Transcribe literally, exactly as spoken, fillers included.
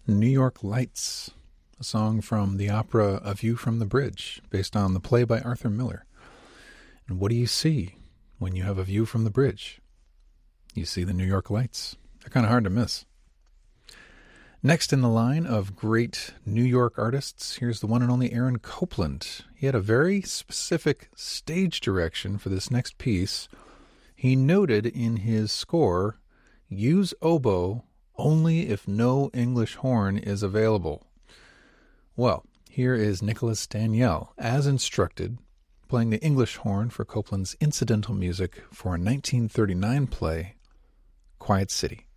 New York Lights, a song from the opera A View from the Bridge, based on the play by Arthur Miller. And what do you see when you have a view from the bridge? You see the New York Lights. They're kind of hard to miss. Next in the line of great New York artists, here's the one and only Aaron Copland. He had a very specific stage direction for this next piece. He noted in his score, use oboe only if no English horn is available. Well, here is Nicholas Daniel, as instructed, playing the English horn for Copland's incidental music for a nineteen thirty-nine play, Quiet City.